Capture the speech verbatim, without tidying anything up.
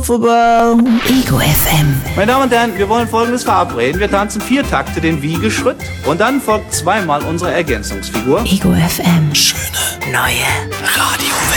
Aufbau. Ego F M. Meine Damen und Herren, wir wollen Folgendes verabreden. Wir tanzen vier Takte den Wiegeschritt und dann folgt zweimal unsere Ergänzungsfigur. Ego F M. Schöne neue Radio.